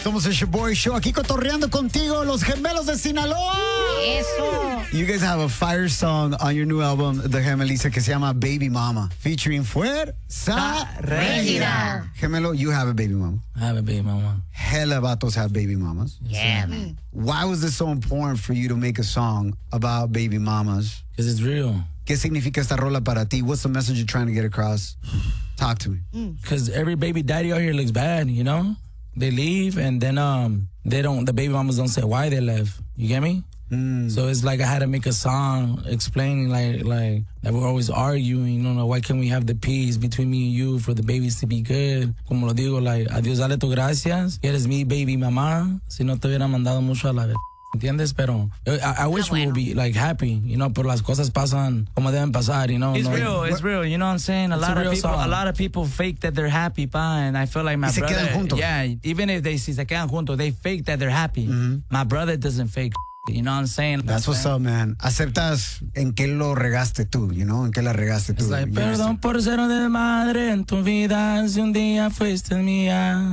Somos el Shaboy Show, aquí cotorreando contigo, los gemelos de Sinaloa. Eso. You guys have a fire song on your new album, The Gemelisa, que se llama Baby Mama, featuring Fuerza Régida. Gemelo, you have a baby mama. I have a baby mama. Hella vatos have baby mamas. Yeah, man. Why was this so important for you to make a song about baby mamas? Because it's real. ¿Qué significa esta rola para ti? What's the message you're trying to get across? Talk to me. Because every baby daddy out here looks bad, you know? They leave and then the baby mamas don't say why they left. You get me? So it's like I had to make a song explaining like that we're always arguing, you know, why can't we have the peace between me and you for the babies to be good? Como lo digo, like, a Dios dale tu gracias, eres mi baby mamá, si no te hubiera mandado mucho a la vez. ¿Entiendes? Pero I wish we would be like happy, you know, pero las cosas pasan como deben pasar, you know. It's real, you know what I'm saying? A lot of people fake that they're happy, pa, and I feel like my brother, quedan juntos. yeah, even if si se quedan juntos, they fake that they're happy. My brother doesn't fake, you know what I'm saying? That's what's up, man. Aceptas en qué lo regaste tú, you know, en qué la regaste tú. It's like, perdón por ser de madre en tu vida, si un día fuiste mía.